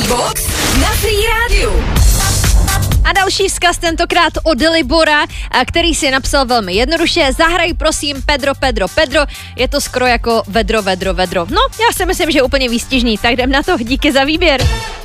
Box na Free Rádiu. A další vzkaz tentokrát od Libora, který si napsal velmi jednoduše. Zahraj prosím Pedro. Je to skoro jako vedro. No, já si myslím, že je úplně výstižný, tak jdem na to. Díky za výběr.